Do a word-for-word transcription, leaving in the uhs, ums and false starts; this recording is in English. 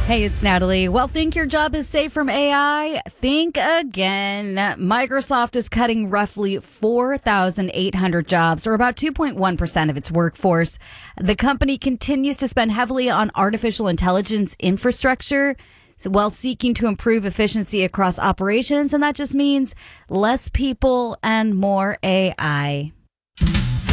Hey, it's Natalie. Well, think your job is safe from A I? Think again. Microsoft is cutting roughly four thousand eight hundred jobs, or about two point one percent of its workforce. The company continues to spend heavily on artificial intelligence infrastructure while seeking to improve efficiency across operations, and that just means less people and more A I.